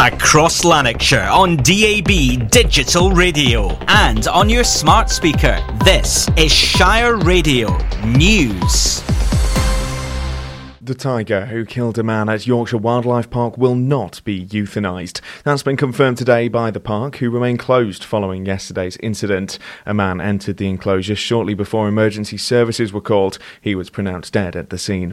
Across Lanarkshire on DAB Digital Radio and on your smart speaker. This is Shire Radio News. The tiger who killed a man at Yorkshire Wildlife Park will not be euthanised. That's been confirmed today by the park, who remain closed following yesterday's incident. A man entered the enclosure shortly before emergency services were called. He was pronounced dead at the scene.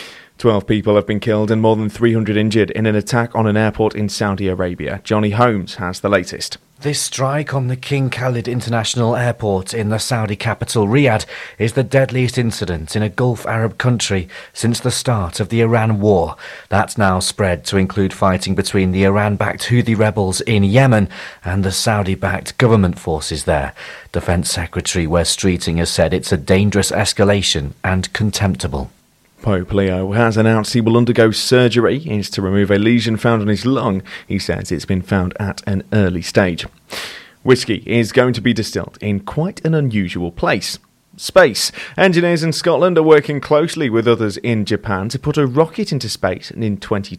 12 people have been killed and more than 300 injured in an attack on an airport in Saudi Arabia. Johnny Holmes has the latest. This strike on the King Khalid International Airport in the Saudi capital Riyadh is the deadliest incident in a Gulf Arab country since the start of the Iran war. That's now spread to include fighting between the Iran-backed Houthi rebels in Yemen and the Saudi-backed government forces there. Defence Secretary Wes Streeting has said it's a dangerous escalation and contemptible. Pope Leo has announced he will undergo surgery. It's to remove a lesion found on his lung. He says it's been found at an early stage. Whiskey is going to be distilled in quite an unusual place. Space. Engineers in Scotland are working closely with others in Japan to put a rocket into space in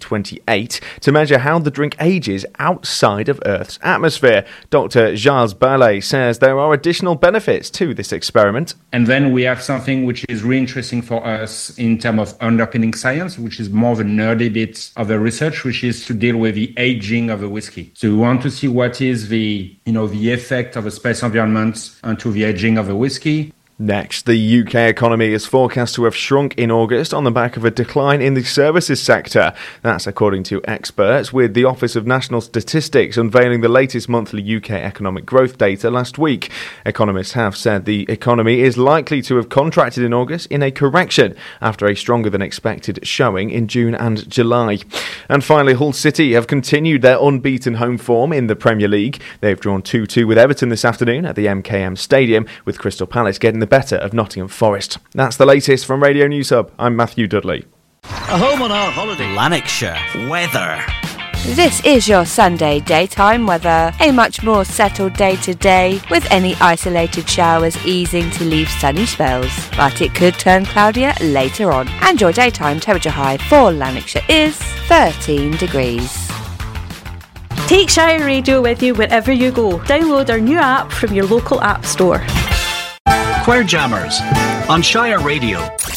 2028 to measure how the drink ages outside of Earth's atmosphere. Dr. Giles Ballet says there are additional benefits to this experiment. And then we have something which is really interesting for us in terms of underpinning science, which is more of a nerdy bit of the research, which is to deal with the aging of a whiskey. So we want to see what is the effect of a space environment onto the aging of a whiskey. Next, the UK economy is forecast to have shrunk in August on the back of a decline in the services sector. That's according to experts, with the Office of National Statistics unveiling the latest monthly UK economic growth data last week. Economists have said the economy is likely to have contracted in August in a correction after a stronger than expected showing in June and July. And finally, Hull City have continued their unbeaten home form in the Premier League. They've drawn 2-2 with Everton this afternoon at the MKM Stadium, with Crystal Palace getting the better of Nottingham Forest. That's the latest from Radio News Hub. I'm Matthew Dudley. A home on our holiday. Lanarkshire weather. This is your Sunday daytime weather. A much more settled day today, with any isolated showers easing to leave sunny spells. But it could turn cloudier later on. And your daytime temperature high for Lanarkshire is 13 degrees. Take Shire Radio with you wherever you go. Download our new app from your local app store. Queer Jammers on Shire Radio.